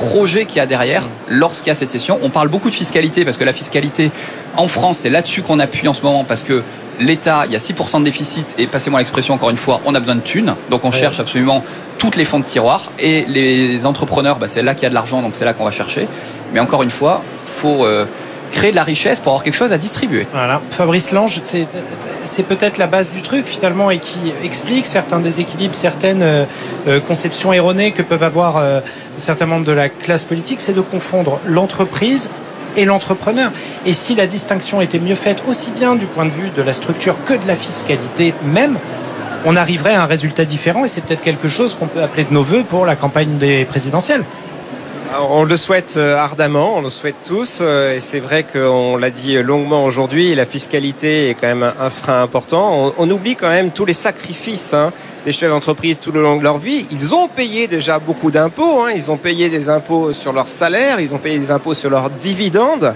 projet qu'il y a derrière lorsqu'il y a cette cession. On parle beaucoup de fiscalité parce que la fiscalité en France, c'est là-dessus qu'on appuie en ce moment parce que l'État, il y a 6% de déficit et passez-moi l'expression encore une fois, on a besoin de thunes. Donc on cherche absolument toutes les fonds de tiroir et les entrepreneurs, c'est là qu'il y a de l'argent, donc c'est là qu'on va chercher. Mais encore une fois, faut créer de la richesse pour avoir quelque chose à distribuer. Voilà. Fabrice Lange, c'est peut-être la base du truc finalement et qui explique certains déséquilibres, certaines conceptions erronées que peuvent avoir certains membres de la classe politique, c'est de confondre l'entreprise et l'entrepreneur. Et si la distinction était mieux faite aussi bien du point de vue de la structure que de la fiscalité même, on arriverait à un résultat différent et c'est peut-être quelque chose qu'on peut appeler de nos voeux pour la campagne des présidentielles. On le souhaite ardemment, on le souhaite tous et c'est vrai qu'on l'a dit longuement aujourd'hui, la fiscalité est quand même un frein important. On oublie quand même tous les sacrifices des chefs d'entreprise tout le long de leur vie. Ils ont payé déjà beaucoup d'impôts, ils ont payé des impôts sur leur salaire, ils ont payé des impôts sur leurs dividendes.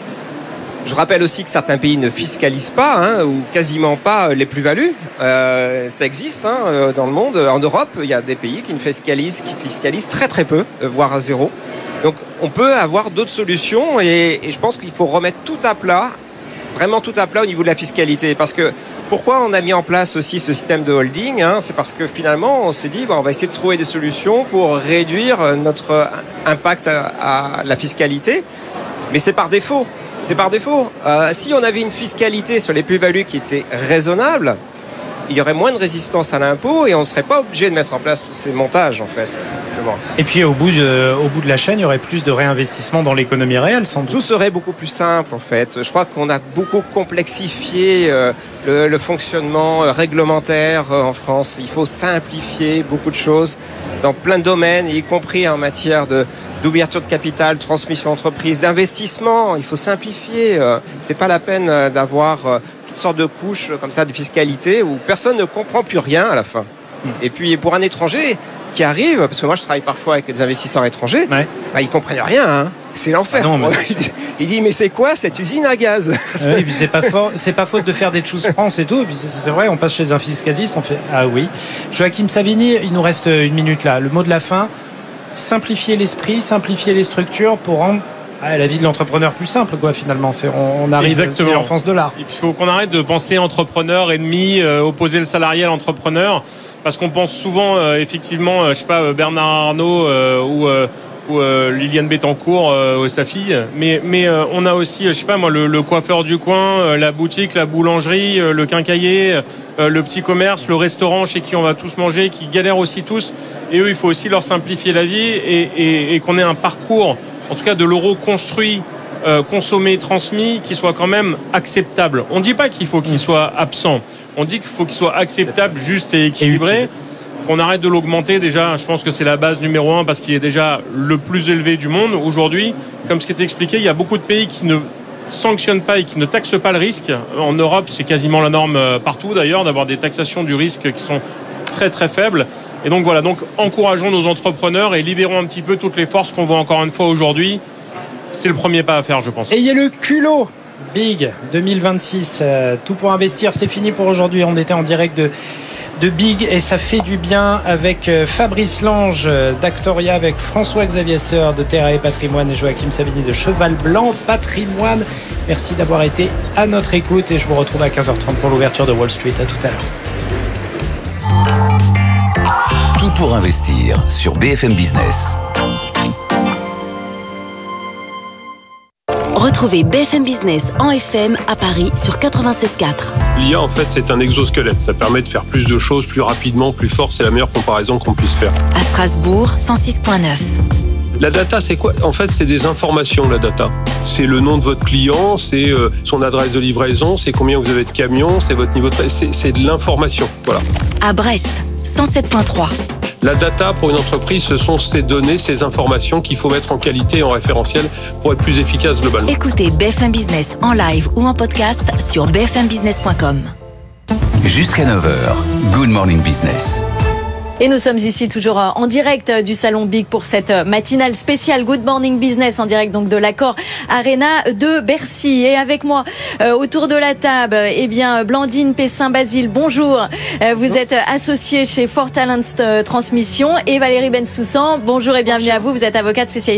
Je rappelle aussi que certains pays ne fiscalisent pas ou quasiment pas les plus-values. Ça existe dans le monde. En Europe, il y a des pays qui fiscalisent très très peu, voire à zéro. Donc on peut avoir d'autres solutions et je pense qu'il faut remettre tout à plat, vraiment tout à plat au niveau de la fiscalité. Parce que pourquoi on a mis en place aussi ce système de holding c'est parce que finalement on s'est dit on va essayer de trouver des solutions pour réduire notre impact à la fiscalité. Mais c'est par défaut. C'est par défaut. Si on avait une fiscalité sur les plus-values qui était raisonnable, il y aurait moins de résistance à l'impôt et on ne serait pas obligé de mettre en place tous ces montages en fait. Simplement. Et puis au bout de la chaîne, il y aurait plus de réinvestissement dans l'économie réelle sans doute. Tout serait beaucoup plus simple en fait. Je crois qu'on a beaucoup complexifié le fonctionnement réglementaire en France. Il faut simplifier beaucoup de choses dans plein de domaines, y compris en matière d'ouverture de capital, transmission d'entreprise, d'investissement. Il faut simplifier. C'est pas la peine d'avoir toutes sortes de couches comme ça de fiscalité où personne ne comprend plus rien à la fin. Et puis pour un étranger qui arrive, parce que moi je travaille parfois avec des investisseurs étrangers, ils comprennent rien. C'est l'enfer. Il dit mais c'est quoi cette usine à gaz Et puis c'est pas faute de faire des choses France et tout. Et puis c'est vrai, on passe chez un fiscaliste, on fait ah oui. Joachim Savini, il nous reste une minute là. Le mot de la fin. Simplifier l'esprit, simplifier les structures pour rendre la vie de l'entrepreneur plus simple finalement. On arrive à l'enfance de l'art. Il faut qu'on arrête de penser entrepreneur, ennemi, opposer le salarié à l'entrepreneur parce qu'on pense souvent effectivement Bernard Arnault ou Liliane Bettencourt, sa fille, mais on a aussi le coiffeur du coin, la boutique, la boulangerie, le quincaillier, le petit commerce, le restaurant chez qui on va tous manger, qui galèrent aussi tous, et eux il faut aussi leur simplifier la vie et qu'on ait un parcours, en tout cas de l'euro construit, consommé, transmis, qui soit quand même acceptable. On ne dit pas qu'il faut qu'il soit absent, on dit qu'il faut qu'il soit acceptable, juste et équilibré. Qu'on arrête de l'augmenter déjà, je pense que c'est la base numéro 1 parce qu'il est déjà le plus élevé du monde aujourd'hui. Comme ce qui était expliqué, il y a beaucoup de pays qui ne sanctionnent pas et qui ne taxent pas le risque. En Europe, c'est quasiment la norme partout d'ailleurs, d'avoir des taxations du risque qui sont très très faibles. Et donc voilà, encourageons nos entrepreneurs et libérons un petit peu toutes les forces qu'on voit encore une fois aujourd'hui. C'est le premier pas à faire, je pense. Et il y a le culot Big 2026. Tout pour investir, c'est fini pour aujourd'hui. On était en direct de Big et ça fait du bien avec Fabrice Lange d'Actoria, avec François-Xavier Seur de Terra et Patrimoine et Joachim Savini de Cheval Blanc Patrimoine. Merci d'avoir été à notre écoute et je vous retrouve à 15h30 pour l'ouverture de Wall Street. À tout à l'heure. Tout pour investir sur BFM Business. Retrouvez BFM Business en FM à Paris sur 96.4. L'IA, en fait, c'est un exosquelette. Ça permet de faire plus de choses, plus rapidement, plus fort. C'est la meilleure comparaison qu'on puisse faire. À Strasbourg, 106.9. La data, c'est quoi ? En fait, c'est des informations, la data. C'est le nom de votre client, c'est son adresse de livraison, c'est combien vous avez de camions, c'est votre niveau de... C'est de l'information, voilà. À Brest, 107.3. La data, pour une entreprise, ce sont ces données, ces informations qu'il faut mettre en qualité et en référentiel pour être plus efficace globalement. Écoutez BFM Business en live ou en podcast sur bfmbusiness.com. Jusqu'à 9h, Good Morning Business. Et nous sommes ici toujours en direct du Salon Big pour cette matinale spéciale Good Morning Business en direct donc de l'Accor Arena de Bercy. Et avec moi autour de la table, Blandine Pessin-Basile, bonjour. Vous êtes associée chez Four Talents Transmission et Valérie Bensoussan, bonjour et bienvenue à vous. Vous êtes avocate spécialisée